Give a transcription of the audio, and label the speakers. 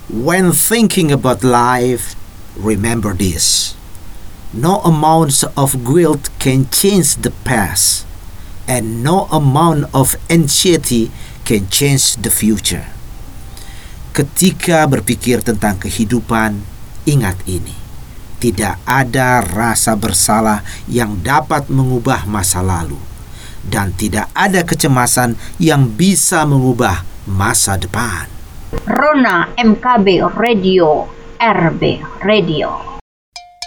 Speaker 1: When thinking about life, remember this. No amount of guilt can change the past, and no amount of anxiety can change the future. Ketika berpikir tentang kehidupan, ingat ini. Tidak ada rasa bersalah yang dapat mengubah masa lalu, dan tidak ada kecemasan yang bisa mengubah masa depan.
Speaker 2: Rona MKB Radio, RB Radio.